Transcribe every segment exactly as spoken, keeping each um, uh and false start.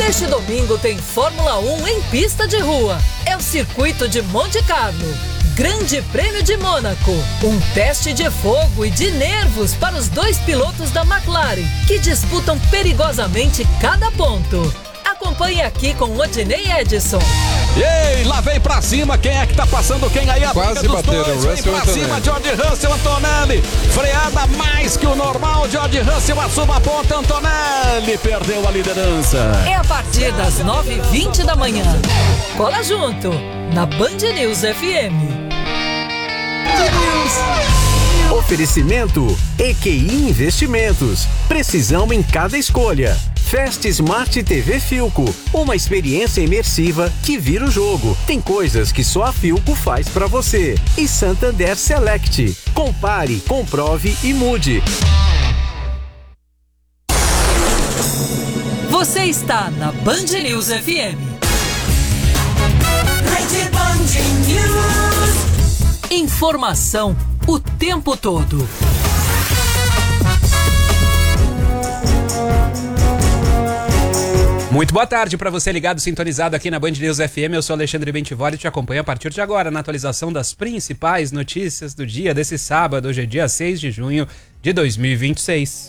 Neste domingo tem Fórmula um em pista de rua. É o circuito de Monte Carlo. Grande Prêmio de Mônaco. Um teste de fogo e de nervos para os dois pilotos da McLaren, que disputam perigosamente cada ponto. Acompanhe aqui com Odinei Edson. Ei, lá vem pra cima, quem é que tá passando quem aí? A Quase briga dos bateram, dois, Russell vem pra Antonelli. cima, George Russell, Antonelli, freada mais que o normal, George Russell assume a ponta, Antonelli perdeu a liderança. É a partir das nove e vinte da manhã. Cola junto, na Band News F M. Oferecimento E Q I Investimentos. Precisão em cada escolha. Fast Smart T V Filco, uma experiência imersiva que vira o jogo. Tem coisas que só a Filco faz pra você. E Santander Select. Compare, comprove e mude. Você está na Band News F M. Rede Band News. Informação o tempo todo. Muito boa tarde para você ligado, sintonizado aqui na Band News F M. Eu sou Alexandre Bentivoli e te acompanho a partir de agora na atualização das principais notícias do dia desse sábado. Hoje é dia seis de junho de dois mil e vinte e seis.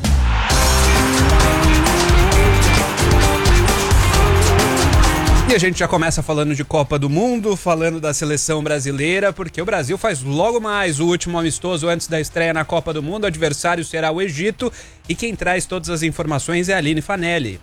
E a gente já começa falando de Copa do Mundo, falando da seleção brasileira, porque o Brasil faz logo mais o último amistoso antes da estreia na Copa do Mundo. O adversário será o Egito e quem traz todas as informações é a Aline Fanelli.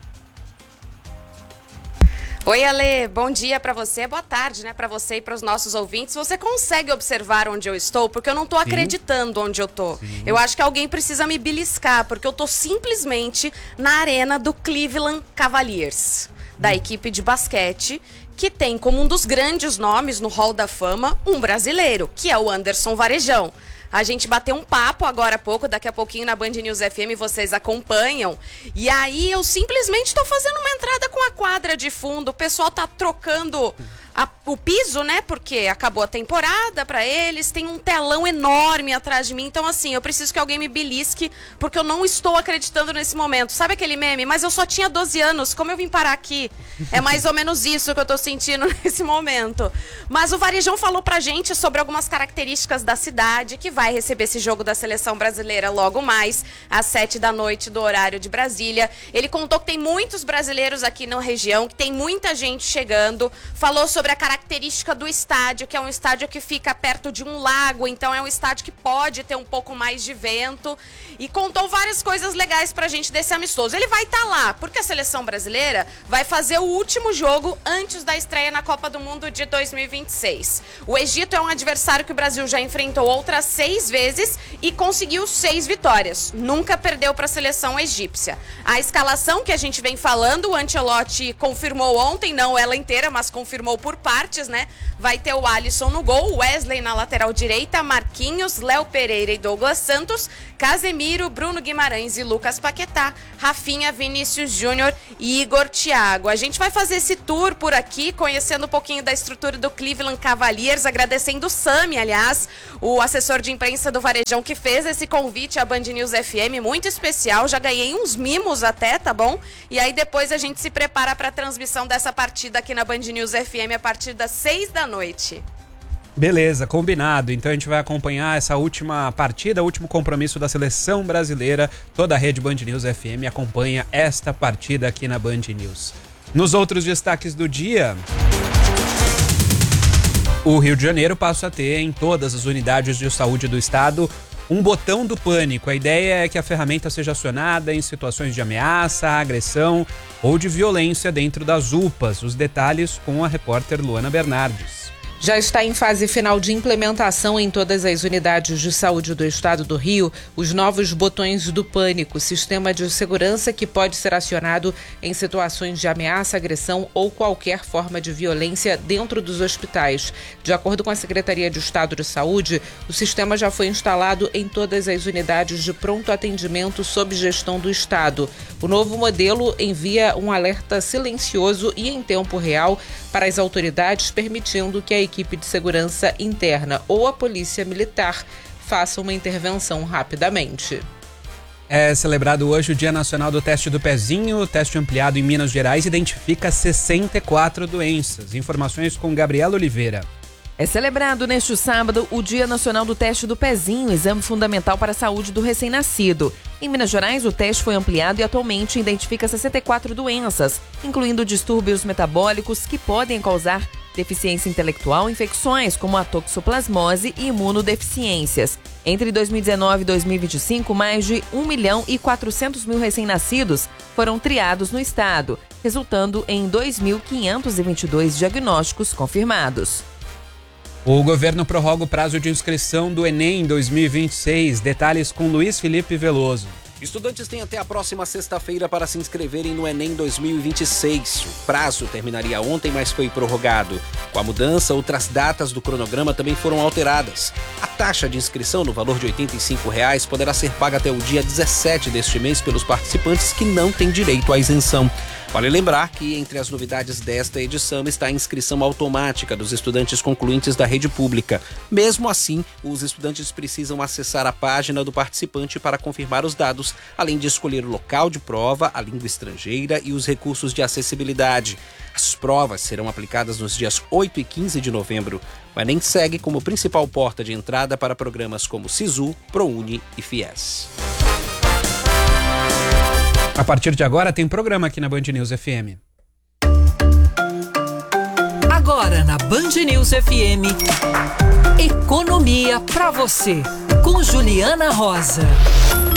Oi, Ale, bom dia para você, boa tarde, né, para você e para os nossos ouvintes. Você consegue observar onde eu estou? Porque eu não tô acreditando onde eu tô. Sim. Eu acho que alguém precisa me beliscar, porque eu tô simplesmente na arena do Cleveland Cavaliers, da equipe de basquete, que tem como um dos grandes nomes no Hall da Fama um brasileiro, que é o Anderson Varejão. A gente bateu um papo agora há pouco, daqui a pouquinho na Band News F M, vocês acompanham. E aí eu simplesmente estou fazendo uma entrada com a quadra de fundo, o pessoal tá trocando a, o piso, né? Porque acabou a temporada para eles, tem um telão enorme atrás de mim. Então assim, eu preciso que alguém me belisque, porque eu não estou acreditando nesse momento. Sabe aquele meme? Mas eu só tinha doze anos, como eu vim parar aqui? É mais ou menos isso que eu tô sentindo nesse momento. Mas o Varejão falou pra gente sobre algumas características da cidade, que vai receber esse jogo da seleção brasileira logo mais, às sete da noite do horário de Brasília. Ele contou que tem muitos brasileiros aqui na região, que tem muita gente chegando. Falou sobre a característica do estádio, que é um estádio que fica perto de um lago, então é um estádio que pode ter um pouco mais de vento. E contou várias coisas legais pra gente desse amistoso. Ele vai estar lá, porque a seleção brasileira vai fazer o último jogo antes da estreia na Copa do Mundo de dois mil e vinte e seis. O Egito é um adversário que o Brasil já enfrentou outras seis vezes e conseguiu seis vitórias. Nunca perdeu para a seleção egípcia. A escalação que a gente vem falando, o Ancelotti confirmou ontem, não ela inteira, mas confirmou por partes, né? Vai ter o Alisson no gol, Wesley na lateral direita, Marquinhos, Léo Pereira e Douglas Santos, Casemiro, Bruno Guimarães e Lucas Paquetá, Rafinha, Vinícius Júnior e Igor Thiago. A gente vai fazer esse tour por aqui, conhecendo um pouquinho da estrutura do Cleveland Cavaliers, agradecendo o Sami, aliás, o assessor de imprensa do Varejão, que fez esse convite à Band News F M, muito especial. Já ganhei uns mimos até, tá bom? E aí depois a gente se prepara para a transmissão dessa partida aqui na Band News F M a partir das seis da noite. Beleza, combinado. Então a gente vai acompanhar essa última partida, o último compromisso da seleção brasileira. Toda a rede Band News F M acompanha esta partida aqui na Band News. Nos outros destaques do dia, o Rio de Janeiro passa a ter em todas as unidades de saúde do estado um botão do pânico. A ideia é que a ferramenta seja acionada em situações de ameaça, agressão ou de violência dentro das U P As. Os detalhes com a repórter Luana Bernardes. Já está em fase final de implementação em todas as unidades de saúde do estado do Rio os novos botões do pânico, sistema de segurança que pode ser acionado em situações de ameaça, agressão ou qualquer forma de violência dentro dos hospitais. De acordo com a Secretaria de Estado de Saúde, o sistema já foi instalado em todas as unidades de pronto atendimento sob gestão do estado. O novo modelo envia um alerta silencioso e em tempo real para as autoridades, permitindo que a equipe de segurança interna ou a polícia militar faça uma intervenção rapidamente. É celebrado hoje o Dia Nacional do Teste do Pezinho. O teste ampliado em Minas Gerais identifica sessenta e quatro doenças. Informações com Gabriela Oliveira. É celebrado neste sábado o Dia Nacional do Teste do Pezinho, exame fundamental para a saúde do recém-nascido. Em Minas Gerais, o teste foi ampliado e atualmente identifica sessenta e quatro doenças, incluindo distúrbios metabólicos que podem causar deficiência intelectual, infecções como a toxoplasmose e imunodeficiências. Entre dois mil e dezenove e dois mil e vinte e cinco, mais de um milhão e quatrocentos mil recém-nascidos foram triados no estado, resultando em dois mil quinhentos e vinte e dois diagnósticos confirmados. O governo prorroga o prazo de inscrição do Enem dois mil e vinte e seis. Detalhes com Luiz Felipe Veloso. Estudantes têm até a próxima sexta-feira para se inscreverem no Enem dois mil e vinte e seis. O prazo terminaria ontem, mas foi prorrogado. Com a mudança, outras datas do cronograma também foram alteradas. A taxa de inscrição, no valor de oitenta e cinco reais, poderá ser paga até o dia dezessete deste mês pelos participantes que não têm direito à isenção. Vale lembrar que entre as novidades desta edição está a inscrição automática dos estudantes concluintes da rede pública. Mesmo assim, os estudantes precisam acessar a página do participante para confirmar os dados, além de escolher o local de prova, a língua estrangeira e os recursos de acessibilidade. As provas serão aplicadas nos dias oito e quinze de novembro. O Enem segue como principal porta de entrada para programas como SISU, ProUni e FIES. A partir de agora tem programa aqui na Band News F M. Agora na Band News F M, economia pra você, com Juliana Rosa.